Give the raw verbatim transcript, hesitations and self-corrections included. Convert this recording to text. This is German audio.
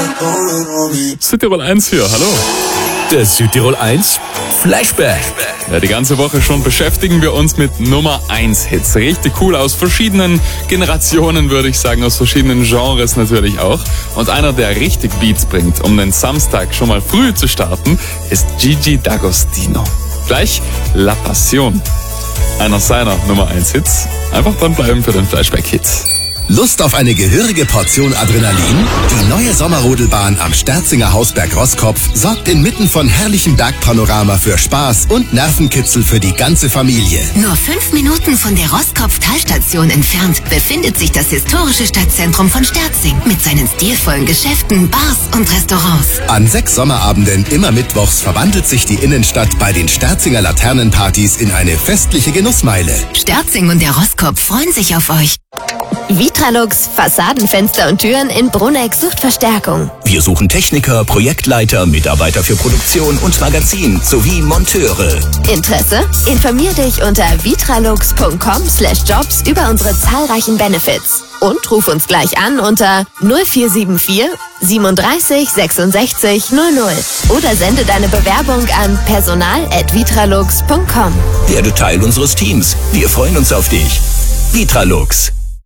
Südtirol eins hier, hallo. Der Südtirol eins Flashback. Ja, die ganze Woche schon beschäftigen wir uns mit Nummer eins Hits. Richtig cool, aus verschiedenen Generationen, würde ich sagen, aus verschiedenen Genres natürlich auch. Und einer, der richtig Beats bringt, um den Samstag schon mal früh zu starten, ist Gigi D'Agostino. Gleich La Passion. Einer seiner Nummer eins Hits. Einfach dranbleiben für den Flashback-Hit. Lust auf eine gehörige Portion Adrenalin? Die neue Sommerrodelbahn am Sterzinger Hausberg Roskopf sorgt inmitten von herrlichem Bergpanorama für Spaß und Nervenkitzel für die ganze Familie. Nur fünf Minuten von der Roskopf-Talstation entfernt befindet sich das historische Stadtzentrum von Sterzing mit seinen stilvollen Geschäften, Bars und Restaurants. An sechs Sommerabenden immer mittwochs verwandelt sich die Innenstadt bei den Sterzinger Laternenpartys in eine festliche Genussmeile. Sterzing und der Roskopf freuen sich auf euch. Vitralux, Fassadenfenster und Türen in Brunegg sucht Verstärkung. Wir suchen Techniker, Projektleiter, Mitarbeiter für Produktion und Magazin sowie Monteure. Interesse? Informier dich unter vitralux punkt com slash jobs über unsere zahlreichen Benefits. Und ruf uns gleich an unter null vier sieben vier siebenunddreißig sechsundsechzig null null oder sende deine Bewerbung an personal at vitralux punkt com. Werde Teil unseres Teams. Wir freuen uns auf dich. Vitralux.